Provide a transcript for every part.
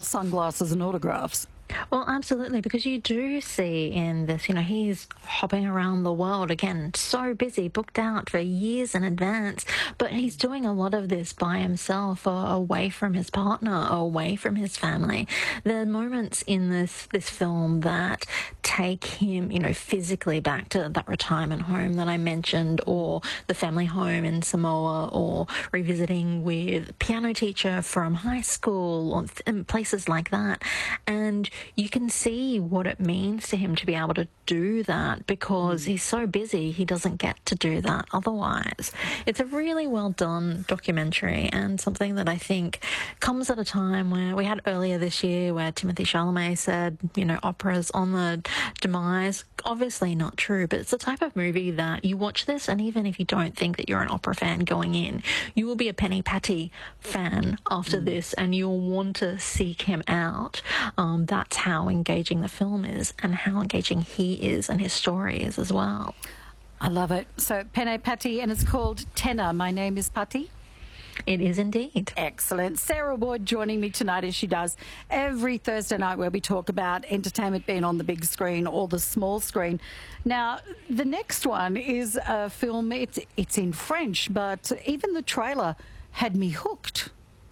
sunglasses and autographs. Well, absolutely, because you do see in this, he's hopping around the world again, so busy, booked out for years in advance, but he's doing a lot of this by himself, or away from his partner, or away from his family. There are moments in this film that take him, physically back to that retirement home that I mentioned, or the family home in Samoa, or revisiting with a piano teacher from high school, or places like that. And you can see what it means to him to be able to do that, because he's so busy, he doesn't get to do that otherwise. It's a really well done documentary, and something that I think comes at a time where we had earlier this year where Timothy Chalamet said, opera's on the demise. Obviously not true, but it's the type of movie that you watch this, and even if you don't think that you're an opera fan going in, you will be a Penny Patty fan after this, and you'll want to seek him out. That's how engaging the film is, and how engaging he is and his story is as well. I love it. So, Penny Patty, and it's called Tenor. My name is Patty. It is indeed. Excellent. Sarah Ward joining me tonight, as she does every Thursday night, where we talk about entertainment being on the big screen or the small screen. Now, the next one is a film, it's in French, but even the trailer had me hooked.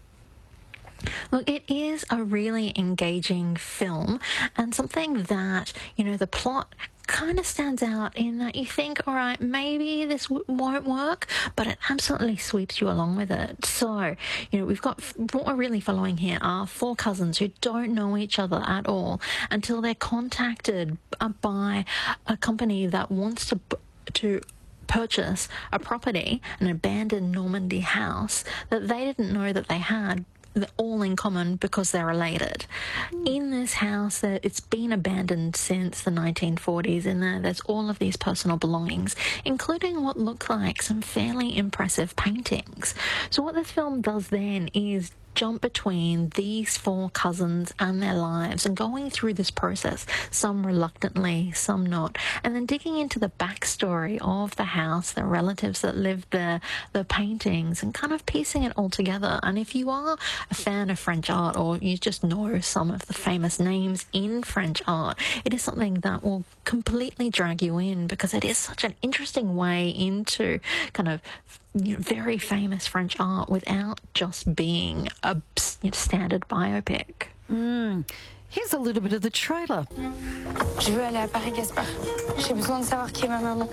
Look, it is a really engaging film, and something that, the plot kind of stands out in that you think, all right, maybe this won't work, but it absolutely sweeps you along with it. So, we've got, what we're really following here are four cousins who don't know each other at all until they're contacted by a company that wants to purchase a property, an abandoned Normandy house that they didn't know that they had, all in common because they're related. In this house, it's been abandoned since the 1940s. In there's all of these personal belongings, including what look like some fairly impressive paintings. So what this film does then is jump between these four cousins and their lives, and going through this process, some reluctantly, some not, and then digging into the backstory of the house, the relatives that lived there, the paintings, and kind of piecing it all together. And if you are a fan of French art, or you just know some of the famous names in French art, it is something that will completely drag you in, because it is such an interesting way into kind of very famous French art without just being a standard biopic. Here's a little bit of the trailer. Je veux aller à Paris, Gaspard. J'ai besoin de savoir qui est ma maman.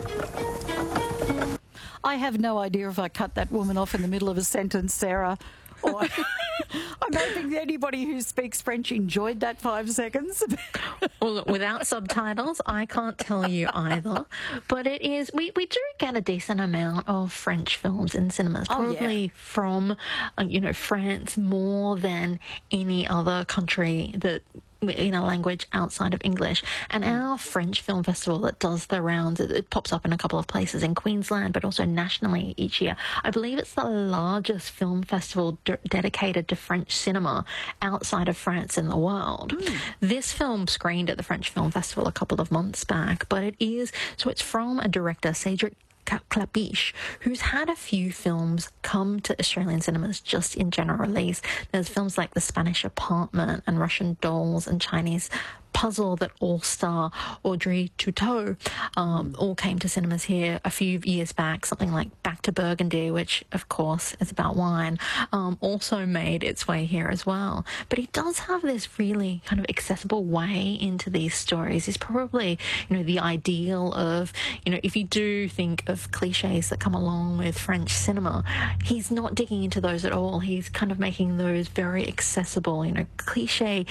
I have no idea if I cut that woman off in the middle of a sentence, Sarah. Or I'm hoping anybody who speaks French enjoyed that 5 seconds. Well, look, without subtitles, I can't tell you either. But it is, we do get a decent amount of French films in cinemas, probably from, France more than any other country that in a language outside of English. And our French Film Festival that does the rounds, it pops up in a couple of places in Queensland, but also nationally each year. I believe it's the largest film festival dedicated to French cinema outside of France in the world. This film screened at the French Film Festival a couple of months back, but it's from a director, Cedric Klapisch, who's had a few films come to Australian cinemas just in general release. There's films like The Spanish Apartment and Russian Dolls and Chinese Puzzle that all star Audrey Tautou, all came to cinemas here a few years back. Something like Back to Burgundy, which of course is about wine, also made its way here as well. But he does have this really kind of accessible way into these stories. He's probably, the ideal of, if you do think of cliches that come along with French cinema, he's not digging into those at all. He's kind of making those very accessible, cliche,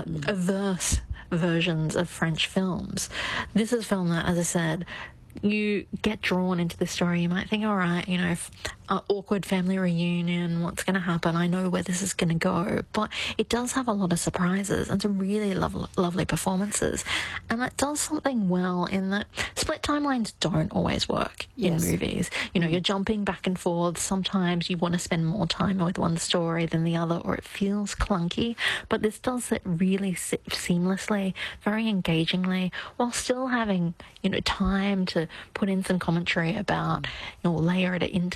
averse versions of French films. This is a film that, as I said, you get drawn into the story. You might think, all right, awkward family reunion, what's going to happen? I know where this is going to go. But it does have a lot of surprises and some really lovely performances. And that does something well in that split timelines don't always work in movies. You're jumping back and forth. Sometimes you want to spend more time with one story than the other, or it feels clunky. But this does it really seamlessly, very engagingly, while still having, time to put in some commentary about, layer it into the story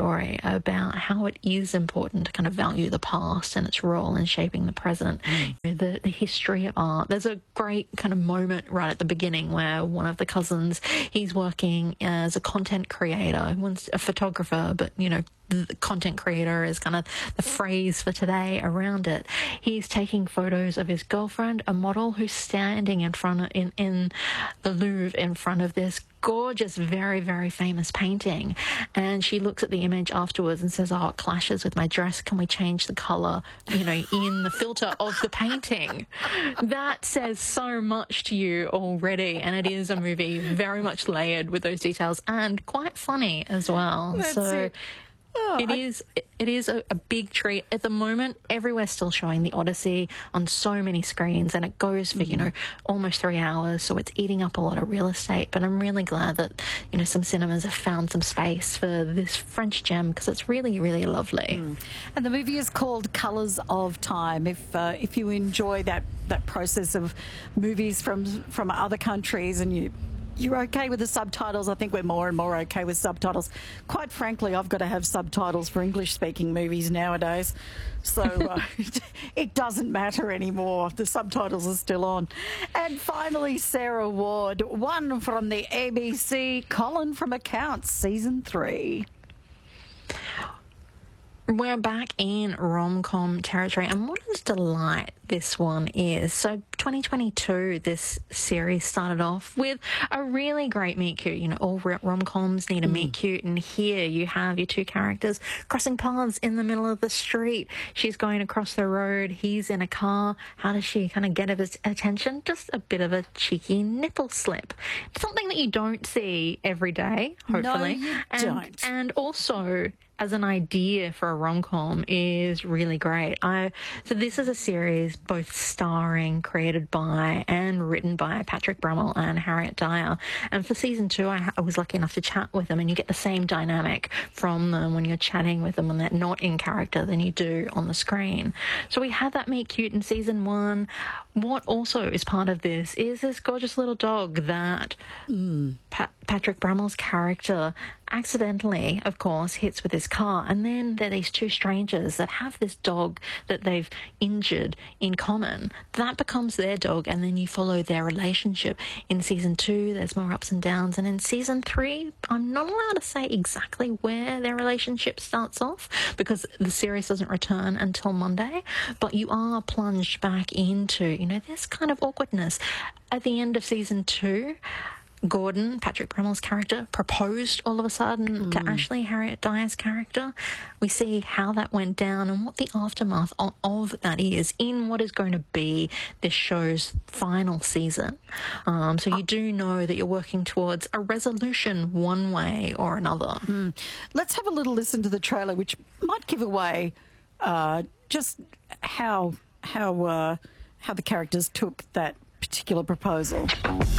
story about how it is important to kind of value the past and its role in shaping the present. You know, the history of art. There's a great kind of moment right at the beginning where one of the cousins, he's working as a content creator, one's a photographer, but, you know, the content creator is kind of the phrase for today around it. He's taking photos of his girlfriend, a model who's standing in front of, in the Louvre in front of this gorgeous, very, very famous painting. And she looks at the image afterwards and says, oh, it clashes with my dress. Can we change the colour, you know, in the filter of the painting? That says so much to you already. And it is a movie very much layered with those details and quite funny as well. That's it. It is a big treat. At the moment, everywhere's still showing The Odyssey on so many screens, and it goes for, you know, almost 3 hours, so it's eating up a lot of real estate. But I'm really glad that, you know, some cinemas have found some space for this French gem, because it's really, really lovely. And the movie is called Colours of Time. If you enjoy that process of movies from other countries and you're okay with the subtitles. I think we're more and more okay with subtitles. Quite frankly, I've got to have subtitles for English-speaking movies nowadays. So it doesn't matter anymore. The subtitles are still on. And finally, Sarah Ward, one from the ABC, Colin from Accounts, Season 3. We're back in rom-com territory, and what a delight this one is. So 2022, this series started off with a really great meet-cute. You know, all rom-coms need a meet-cute, and here you have your two characters crossing paths in the middle of the street. She's going across the road, he's in a car. How does she kind of get his attention? Just a bit of a cheeky nipple slip. Something that you don't see every day, hopefully. No, you don't. And also, as an idea for a rom-com is really great. So this is a series both starring, created by and written by Patrick Brummel and Harriet Dyer. And for season 2, I was lucky enough to chat with them, and you get the same dynamic from them when you're chatting with them when they're not in character than you do on the screen. So we had that meet cute in season 1. What also is part of this is this gorgeous little dog that Patrick Brummel's character accidentally, of course, hits with his car. And then there are these two strangers that have this dog that they've injured in common. That becomes their dog, and then you follow their relationship. In season 2, there's more ups and downs. And in season 3, I'm not allowed to say exactly where their relationship starts off because the series doesn't return until Monday. But you are plunged back into, you know, this kind of awkwardness. At the end of season 2, Gordon, Patrick Brummel's character, proposed all of a sudden to Ashley, Harriet Dyer's character. We see how that went down and what the aftermath of that is in what is going to be this show's final season. So you do know that you're working towards a resolution one way or another. Let's have a little listen to the trailer, which might give away just how the characters took that particular proposal.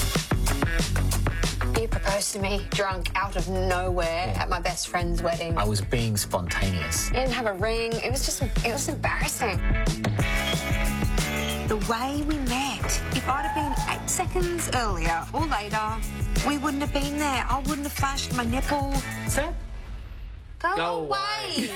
You proposed to me drunk out of nowhere at my best friend's wedding. I was being spontaneous. You didn't have a ring. It was embarrassing. The way we met, if I'd have been 8 seconds earlier or later, we wouldn't have been there. I wouldn't have flashed my nipple. Sir? Go away.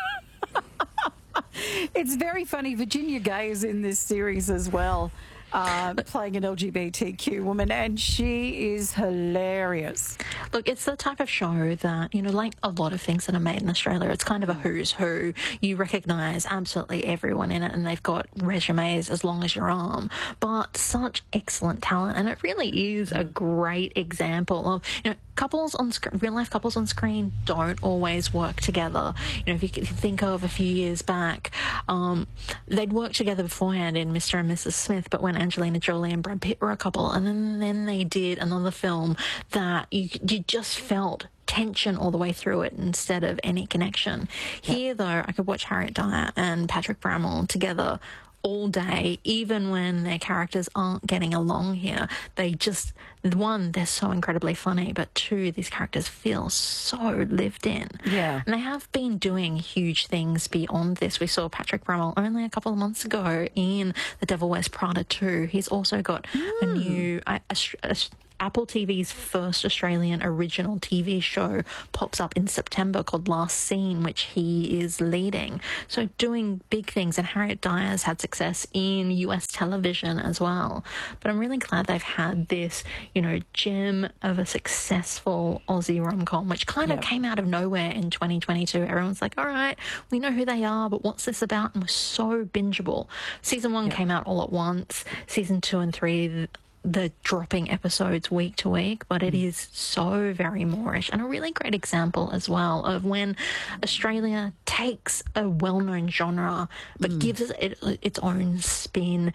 It's very funny. Virginia Gay is in this series as well, playing an LGBTQ woman, and she is hilarious. Look, it's the type of show that, you know, like a lot of things that are made in Australia, it's kind of a who's who. You recognise absolutely everyone in it, and they've got resumes as long as your arm, but such excellent talent. And it really is a great example of, you know, couples on screen, real life couples on screen don't always work together. You know, if you think of a few years back, they'd worked together beforehand in Mr. and Mrs. Smith, but when Angelina Jolie and Brad Pitt were a couple, and then they did another film that you just felt tension all the way through it instead of any connection. Here, though, I could watch Harriet Dyer and Patrick Brummel together all day, even when their characters aren't getting along here. They just, one, they're so incredibly funny, but two, these characters feel so lived in. Yeah. And they have been doing huge things beyond this. We saw Patrick Brummel only a couple of months ago in The Devil Wears Prada 2. He's also got a new Apple TV's first Australian original TV show pops up in September called Last Scene, which he is leading. So doing big things, and Harriet Dyer's had success in US television as well. But I'm really glad they've had this, gem of a successful Aussie rom-com, which kind of came out of nowhere in 2022. Everyone's like, all right, we know who they are, but what's this about? And was so bingeable. Season 1 came out all at once. Season 2 and 3, the dropping episodes week to week, but it is so very Moorish, and a really great example as well of when Australia takes a well-known genre but gives it its own spin,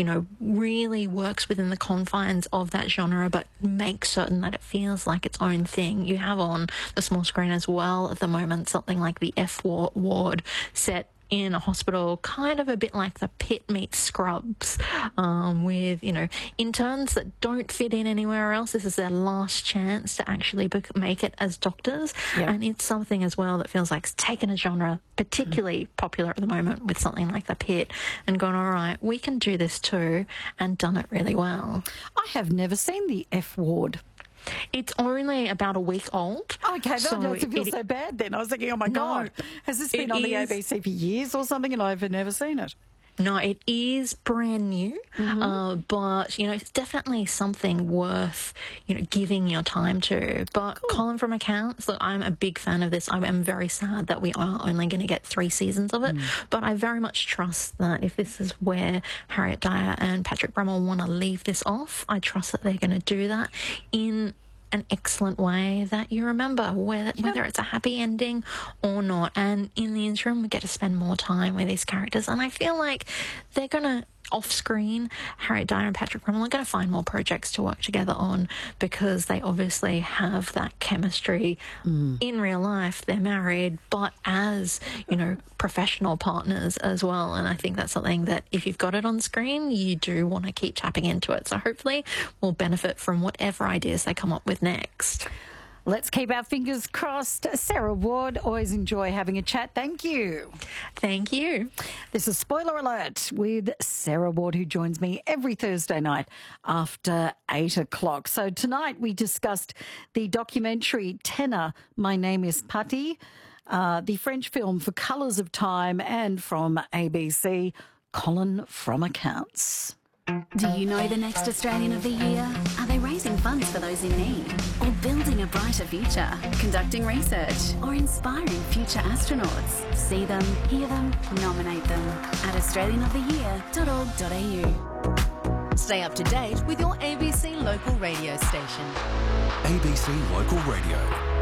really works within the confines of that genre but makes certain that it feels like its own thing. You have on the small screen as well at the moment something like The F Ward, set in a hospital, kind of a bit like The Pit meets Scrubs, with, interns that don't fit in anywhere else. This is their last chance to actually make it as doctors. Yep. And it's something as well that feels like it's taken a genre particularly popular at the moment with something like The Pit and gone, all right, we can do this too, and done it really well. I have never seen The F Ward. It's only about a week old. Okay, that doesn't feel so bad then. I was thinking, oh my God, has this been on the ABC for years or something and I've never seen it? No, it is brand new, but, it's definitely something worth, giving your time to. But cool. Colin from Accounts, look, I'm a big fan of this. I am very sad that we are only going to get 3 seasons of it, but I very much trust that if this is where Harriet Dyer and Patrick Brummel want to leave this off, I trust that they're going to do that in an excellent way that you remember, whether it's a happy ending or not. And in the interim, we get to spend more time with these characters. And I feel like they're going to, off-screen, Harriet Dyer and Patrick Brummel are going to find more projects to work together on because they obviously have that chemistry in real life. They're married, but as, professional partners as well. And I think that's something that if you've got it on screen, you do want to keep tapping into it. So hopefully we'll benefit from whatever ideas they come up with next. Let's keep our fingers crossed. Sarah Ward, always enjoy having a chat. Thank you. Thank you. This is Spoiler Alert with Sarah Ward, who joins me every Thursday night after 8 o'clock. So tonight we discussed the documentary Tenor, My Name is Patti, the French film For Colours of Time, and from ABC, Colin from Accounts. Do you know the next Australian of the Year? Are they raising funds for those in need? Or building a brighter future? Conducting research? Or inspiring future astronauts? See them, hear them, nominate them at australianoftheyear.org.au. Stay up to date with your ABC local radio station. ABC Local Radio.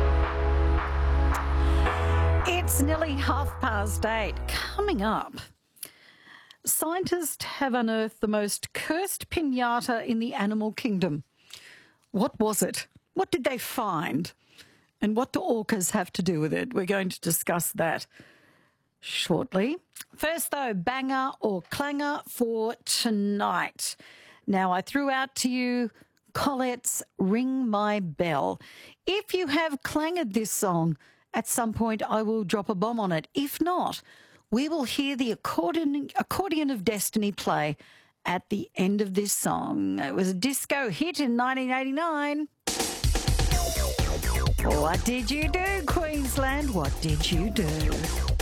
It's nearly 8:30. Coming up, scientists have unearthed the most cursed pinata in the animal kingdom. What was it? What did they find? And what do orcas have to do with it? We're going to discuss that shortly. First, though, banger or clanger for tonight. Now, I threw out to you Colette's Ring My Bell. If you have clangered this song, at some point I will drop a bomb on it. If not, we will hear the accordion of Destiny play at the end of this song. It was a disco hit in 1989. What did you do, Queensland? What did you do?